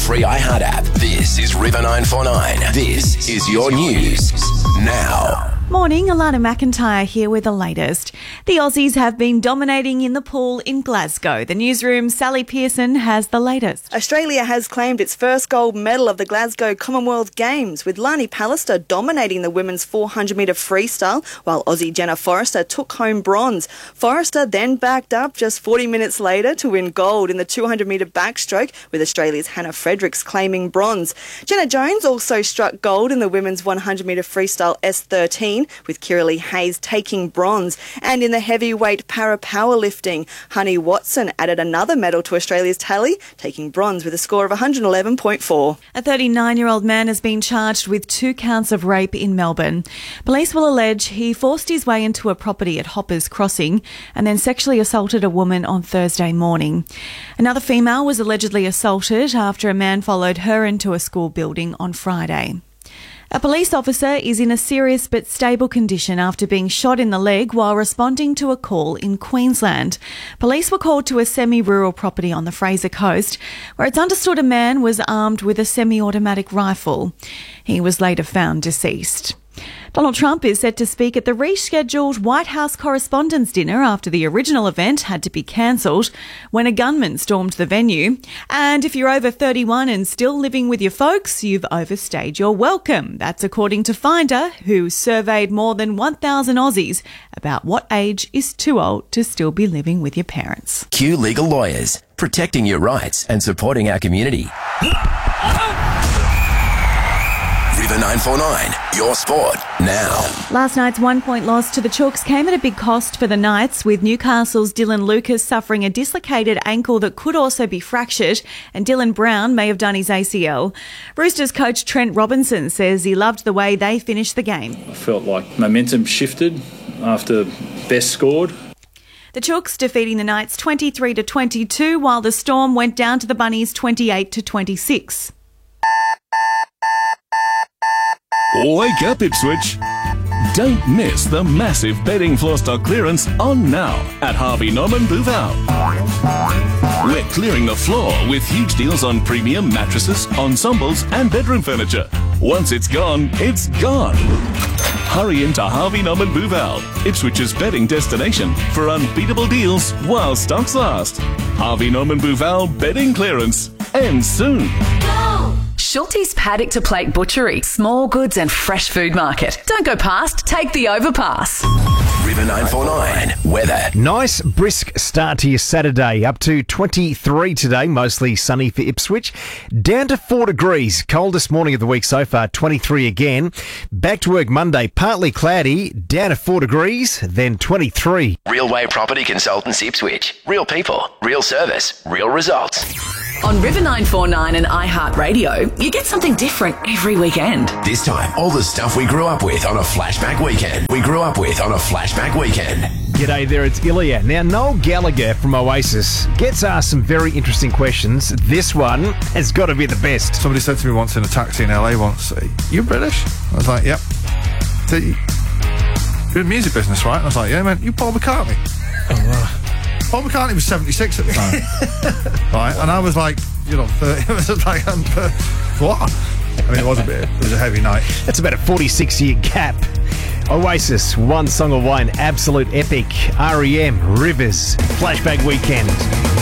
free iHeart app. This is River 949. This is your news now. Morning, Alana McIntyre here with the latest. The Aussies have been dominating in the pool in Glasgow. The newsroom's Sally Pearson has the latest. Australia has claimed its first gold medal of the Glasgow Commonwealth Games, with Lani Pallister dominating the women's 400-metre freestyle, while Aussie Jenna Forrester took home bronze. Forrester then backed up just 40 minutes later to win gold in the 200-metre backstroke, with Australia's Hannah Fredericks claiming bronze. Jenna Jones also struck gold in the women's 100-metre freestyle S13, with Kiralee Hayes taking bronze. And in the heavyweight para-powerlifting, Honey Watson added another medal to Australia's tally, taking bronze with a score of 111.4. A 39-year-old man has been charged with 2 counts of rape in Melbourne. Police will allege he forced his way into a property at Hoppers Crossing and then sexually assaulted a woman on Thursday morning. Another female was allegedly assaulted after a man followed her into a school building on Friday. A police officer is in a serious but stable condition after being shot in the leg while responding to a call in Queensland. Police were called to a semi-rural property on the Fraser Coast, where it's understood a man was armed with a semi-automatic rifle. He was later found deceased. Donald Trump is set to speak at the rescheduled White House Correspondents' Dinner after the original event had to be cancelled when a gunman stormed the venue. And if you're over 31 and still living with your folks, you've overstayed your welcome. That's according to Finder, who surveyed more than 1,000 Aussies about what age is too old to still be living with your parents. Q Legal Lawyers, protecting your rights and supporting our community. River 949, your sport now. Last night's 1-point loss to the Chooks came at a big cost for the Knights, with Newcastle's Dylan Lucas suffering a dislocated ankle that could also be fractured, and Dylan Brown may have done his ACL. Roosters coach Trent Robinson says he loved the way they finished the game. I felt like momentum shifted after Best scored. The Chooks defeating the Knights 23-22, while the Storm went down to the Bunnies 28-26. Wake up, Ipswich! Don't miss the massive bedding floor stock clearance on now at Harvey Norman Bouval. We're clearing the floor with huge deals on premium mattresses, ensembles and bedroom furniture. Once it's gone, it's gone. Hurry into Harvey Norman Bouval, Ipswich's bedding destination, for unbeatable deals while stocks last. Harvey Norman Bouval bedding clearance ends soon. Schulte's Paddock to Plate Butchery, small goods and fresh food market. Don't go past, take the overpass. River 949, weather. Nice brisk start to your Saturday, up to 23 today, mostly sunny for Ipswich. Down to 4 degrees, coldest morning of the week so far, 23 again. Back to work Monday, partly cloudy, down to 4 degrees, then 23. Real Way Property Consultants Ipswich. Real people, real service, real results. On River 949 and iHeartRadio, you get something different every weekend. This time, all the stuff we grew up with on a flashback weekend. G'day there, it's Ilya. Now, Noel Gallagher from Oasis gets asked some very interesting questions. This one has got to be the best. Somebody said to me once in a taxi in LA once, "You British?" I was like, "Yep." "You're in the music business, right?" And I was like, "Yeah, man, you Paul McCartney." Oh, wow. Paul McCartney was 76 at the time. Right, and I was like, 30. It was like, what? I mean, it was a heavy night. That's about a 46-year gap. Oasis, One Song Away, an absolute epic. REM, Rivers, Flashback Weekend.